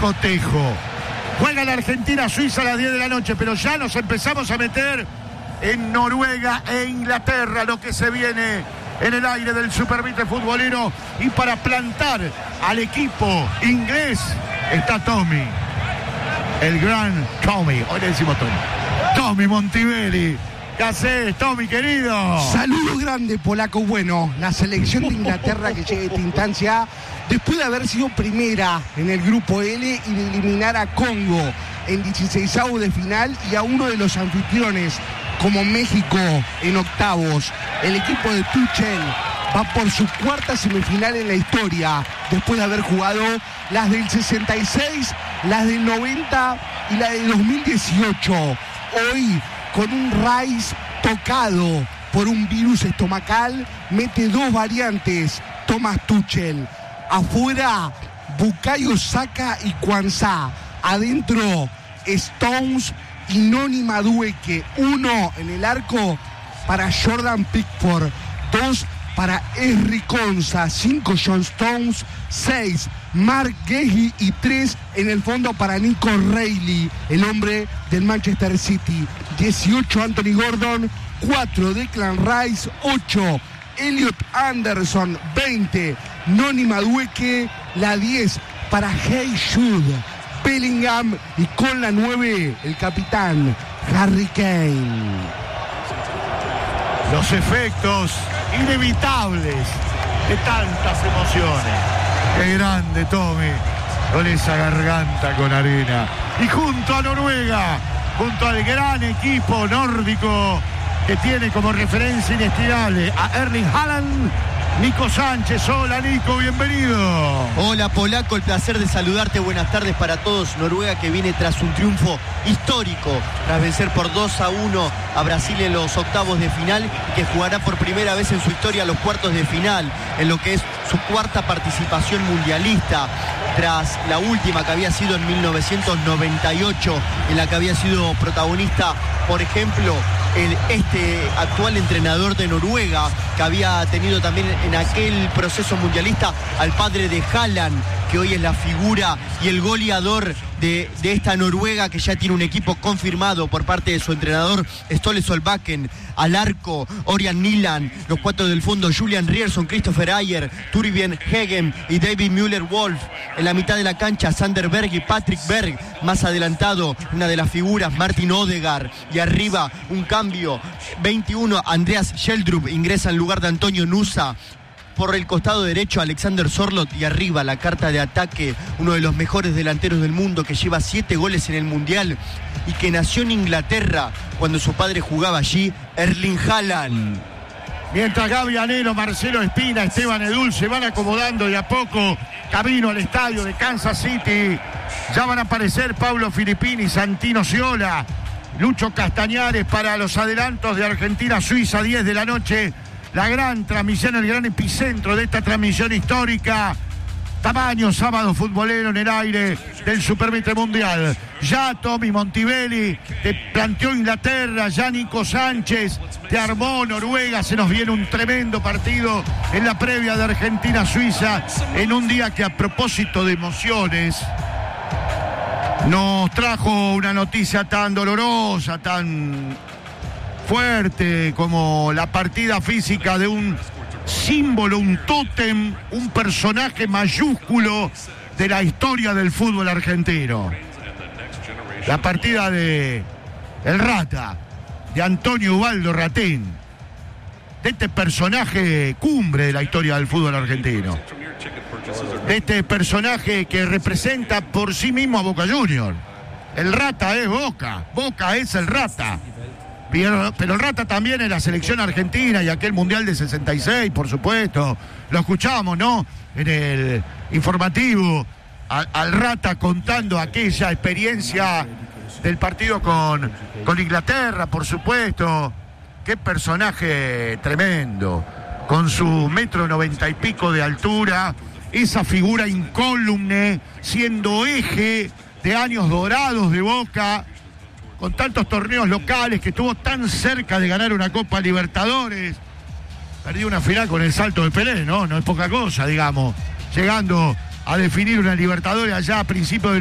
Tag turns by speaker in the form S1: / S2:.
S1: cotejo. Juega la Argentina-Suiza a las 10 de la noche, pero ya nos empezamos a meter en Noruega e Inglaterra, lo que se viene en el aire del Supervite futbolero. Y para plantar al equipo inglés está Tommy, el gran Tommy, hoy le decimos Tommy Montebelli. ¿Qué hacés, Tommy, querido?
S2: Saludo grande, polaco. Bueno, la selección de Inglaterra que llega a esta instancia, después de haber sido primera en el grupo L y de eliminar a Congo en 16avos de final y a uno de los anfitriones como México en octavos. El equipo de Tuchel va por su cuarta semifinal en la historia, después de haber jugado las del 66, las del 90 y la del 2018. Hoy, con un Rice tocado por un virus estomacal, mete dos variantes Thomas Tuchel. Afuera, Bukayo Saka y Kwanzaa. Adentro, Stones y Noni Madueke. 1 en el arco para Jordan Pickford, 2 para Henry Konsa, 5 John Stones, 6 Mark Guehi y 3 en el fondo para Nico Reilly, el hombre del Manchester City. 18 Anthony Gordon, 4 Declan Rice, 8 Elliot Anderson, 20 Noni Madueke, la 10 para Hey Jude Bellingham y con la 9 el capitán Harry Kane.
S1: Los efectos inevitables de tantas emociones. Qué grande, Tommy, con esa garganta con arena. Y junto a Noruega, junto al gran equipo nórdico que tiene como referencia inestimable a Erling Haaland, Nico Sánchez. Hola, Nico, bienvenido.
S3: Hola, polaco, el placer de saludarte. Buenas tardes para todos. Noruega que viene tras un triunfo histórico, tras vencer por 2-1 a Brasil en los octavos de final, y que jugará por primera vez en su historia los cuartos de final, en lo que es su cuarta participación mundialista, tras la última que había sido en 1998, en la que había sido protagonista, por ejemplo, este actual entrenador de Noruega, que había tenido también en aquel proceso mundialista al padre de Haaland, que hoy es la figura y el goleador de esta Noruega, que ya tiene un equipo confirmado por parte de su entrenador Ståle Solbakken. Al arco, Orian Niland, los cuatro del fondo, Julian Rierson, Christopher Ayer, Turbien Hegem y David Müller-Wolf. En la mitad de la cancha, Sander Berg y Patrick Berg. Más adelantado, una de las figuras, Martin Odegaard. Y arriba, un cambio, 21, Andreas Schjelderup ingresa en lugar de Antonio Nusa. Por el costado derecho, Alexander Sorloth, y arriba la carta de ataque, uno de los mejores delanteros del mundo, que lleva 7 goles en el Mundial y que nació en Inglaterra cuando su padre jugaba allí, Erling Haaland.
S1: Mientras Gaby Anelo, Marcelo Espina, Esteban Edul se van acomodando de a poco camino al estadio de Kansas City, ya van a aparecer Paulo Filippini, Santino Sciola, Lucho Castañares para los adelantos de Argentina-Suiza, 10 de la noche. La gran transmisión, el gran epicentro de esta transmisión histórica. Tamaño sábado futbolero en el aire del Supervite Mundial. Ya Tommy Montebelli te planteó Inglaterra, ya Nico Sánchez te armó Noruega. Se nos viene un tremendo partido en la previa de Argentina-Suiza, en un día que, a propósito de emociones, nos trajo una noticia tan dolorosa, tan fuerte como la partida física de un símbolo, un tótem, un personaje mayúsculo de la historia del fútbol argentino. La partida de El Rata, de Antonio Ubaldo Ratín, de este personaje cumbre de la historia del fútbol argentino, de este personaje que representa por sí mismo a Boca Juniors. El Rata es Boca, Boca es el Rata. Pero el Rata también en la selección argentina y aquel Mundial de 66, por supuesto. Lo escuchamos, ¿no? En el informativo, al Rata contando aquella experiencia del partido con Inglaterra, por supuesto. Qué personaje tremendo, con su 1,90 y pico de altura, esa figura incólume, siendo eje de años dorados de Boca, con tantos torneos locales, que estuvo tan cerca de ganar una Copa Libertadores. Perdió una final con el salto de Pelé, ¿no? No es poca cosa, digamos. Llegando a definir una Libertadores allá a principios de